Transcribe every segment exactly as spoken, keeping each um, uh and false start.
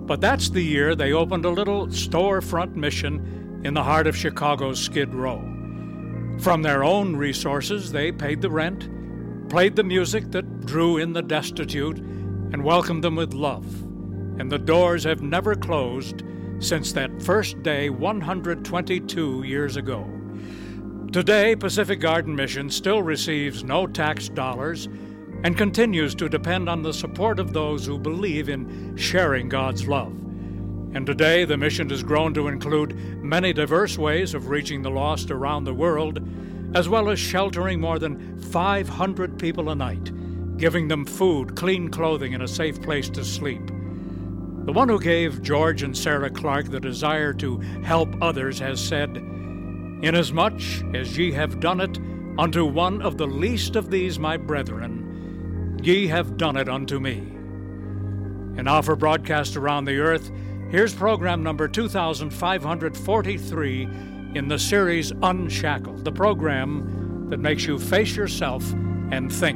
But that's the year they opened a little storefront mission in the heart of Chicago's Skid Row. From their own resources, they paid the rent, played the music that drew in the destitute, and welcomed them with love. And the doors have never closed since that first day one hundred twenty-two years ago. Today, Pacific Garden Mission still receives no tax dollars and continues to depend on the support of those who believe in sharing God's love. And today, the mission has grown to include many diverse ways of reaching the lost around the world, as well as sheltering more than five hundred people a night, giving them food, clean clothing, and a safe place to sleep. The one who gave George and Sarah Clark the desire to help others has said, "Inasmuch as ye have done it unto one of the least of these my brethren, ye have done it unto me." And now for broadcast around the earth, here's program number two thousand five hundred forty-three in the series Unshackled, the program that makes you face yourself and think.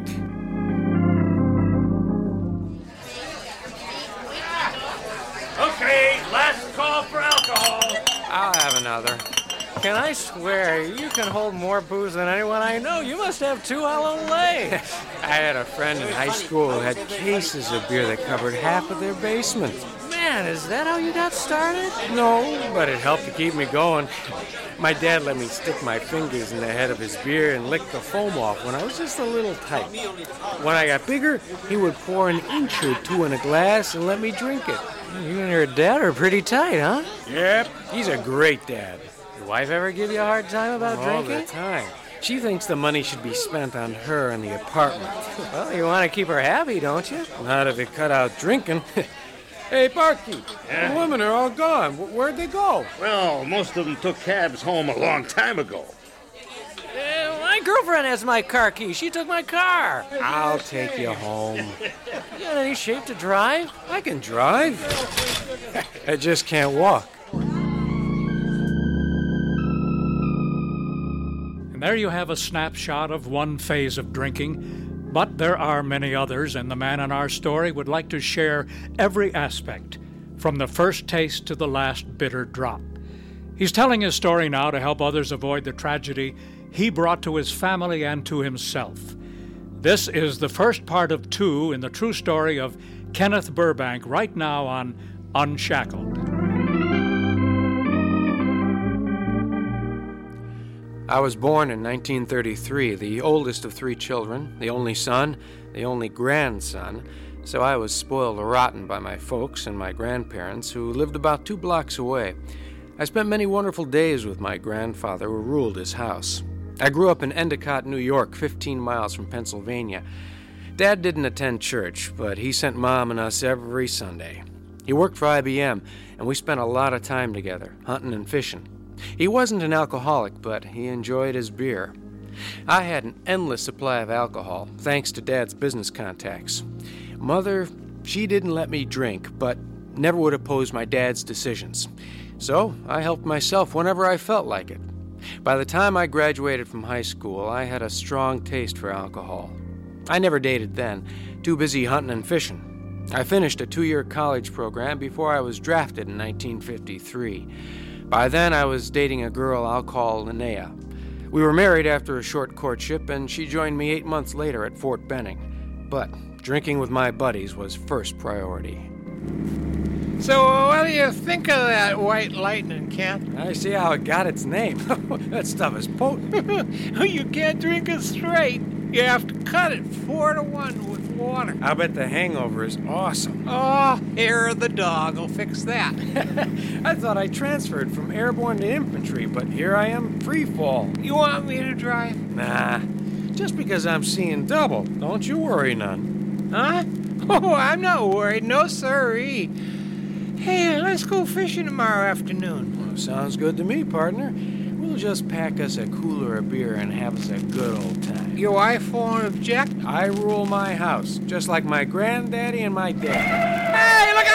Okay, last call for alcohol. I'll have another. Can I swear you can hold more booze than anyone I know? You must have two hollow legs. I had a friend in high school who had cases of beer that covered half of their basement. Man, is that how you got started? No, but it helped to keep me going. My dad let me stick my fingers in the head of his beer and lick the foam off when I was just a little tight. When I got bigger, he would pour an inch or two in a glass and let me drink it. You and your dad are pretty tight, huh? Yep, he's a great dad. Your wife ever give you a hard time about drinking? All the time. She thinks the money should be spent on her and the apartment. Well, you want to keep her happy, don't you? Not if you cut out drinking. Hey, Barkeep, Yeah? the women are all gone. Where'd they go? Well, most of them took cabs home a long time ago. Uh, my girlfriend has my car key. She took my car. I'll take you home. You got any shape to drive? I can drive. I just can't walk. And there you have a snapshot of one phase of drinking. But there are many others, and the man in our story would like to share every aspect, from the first taste to the last bitter drop. He's telling his story now to help others avoid the tragedy he brought to his family and to himself. This is the first part of two in the true story of Kenneth Burbank, right now on Unshackled. I was born in nineteen thirty-three, the oldest of three children, the only son, the only grandson, so I was spoiled rotten by my folks and my grandparents, who lived about two blocks away. I spent many wonderful days with my grandfather, who ruled his house. I grew up in Endicott, New York, fifteen miles from Pennsylvania. Dad didn't attend church, but he sent Mom and us every Sunday. He worked for I B M, and we spent a lot of time together, hunting and fishing. He wasn't an alcoholic, but he enjoyed his beer. I had an endless supply of alcohol, thanks to Dad's business contacts. Mother, she didn't let me drink, but never would oppose my dad's decisions. So I helped myself whenever I felt like it. By the time I graduated from high school, I had a strong taste for alcohol. I never dated then, too busy hunting and fishing. I finished a two-year college program before I was drafted in nineteen fifty-three. By then, I was dating a girl I'll call Linnea. We were married after a short courtship, and she joined me eight months later at Fort Benning. But drinking with my buddies was first priority. So, uh, what do you think of that White Lightning, Kent? I see how it got its name. That stuff is potent. You can't drink it straight. You have to cut it four to one with water. I bet the hangover is awesome. Oh, hair of the dog will fix that. I thought I transferred from airborne to infantry, but here I am, free fall. You want me to drive? Nah, just because I'm seeing double, don't you worry none. Huh? Oh, I'm not worried. No, sirree. Hey, let's go fishing tomorrow afternoon. Well, sounds good to me, partner. We'll just pack us a cooler of beer and have us a good old time. Your wife won't object? I rule my house, just like my granddaddy and my dad. Hey, look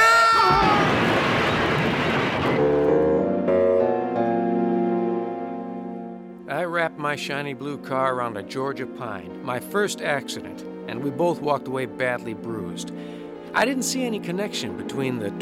out! I wrapped my shiny blue car around a Georgia pine, my first accident, and we both walked away badly bruised. I didn't see any connection between the